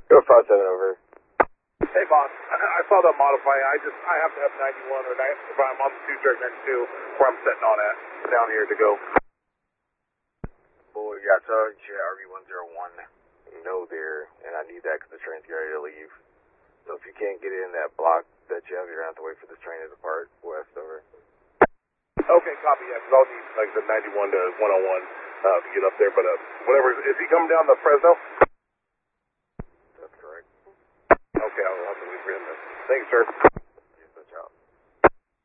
Go 57 over. Hey, boss. I saw the modify. I have to have 91 or 9 if I'm on the 2 track next to where I'm sitting on at down here to go. Boy, yeah, so RB101. No there, and I need that because the train's getting ready to leave. So if you can't get in that block that you have, you're going to have to wait for this train to depart west over. Okay, copy, yeah, because I'll need, like, the 91 to 101 to get up there, but whatever. Is he coming down the Fresno? That's correct. Okay, I'll have to wait for him then. Thanks, sir.